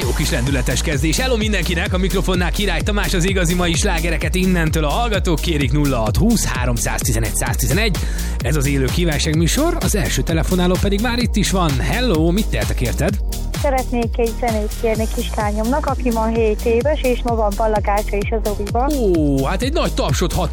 jó kis lendületes kezdés. Hello mindenkinek, a mikrofonnál Király Tamás, az igazi mai slágereket innentől a hallgatók kérik. 0620 311 111. Ez az élő kívánságműsor, az első telefonáló pedig már itt is van. Hello, mit tehetek érted? Szeretnék egy zenét kérni kislányomnak, aki ma 7 éves, és ma van ballagása is az oviban. Ó, hát egy nagy tapsot hadd